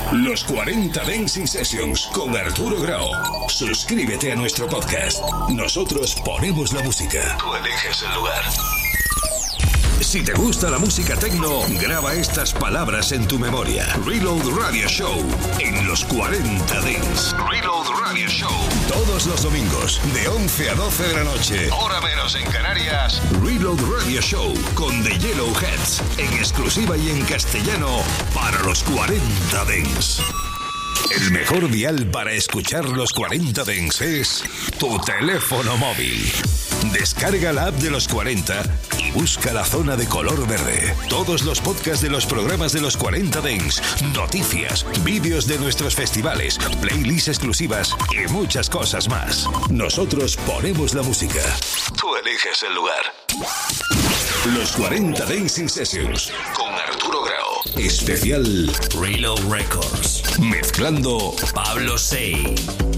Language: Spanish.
Los 40 Dancing Sessions con Arturo Grau. Suscríbete a nuestro podcast. Nosotros ponemos la música. Tú eliges el lugar. Si te gusta la música techno, graba estas palabras en tu memoria. Reload Radio Show en los 40 Dance. Reload Radio Show. Todos los domingos, de 11 a 12 de la noche. Hora menos en Canarias. Reload Radio Show con The Yellowheads. En exclusiva y en castellano para los 40 Dance. El mejor dial para escuchar los 40 Dance es tu teléfono móvil. Descarga la app de los 40 y busca la zona de color verde. Todos los podcasts de los programas de los 40 Dance, noticias, vídeos de nuestros festivales, playlists exclusivas y muchas cosas más. Nosotros ponemos la música. Tú eliges el lugar. Los 40 Dancing Sessions con Arturo Grau. Especial Reload Records. Mezclando Pablo Sei.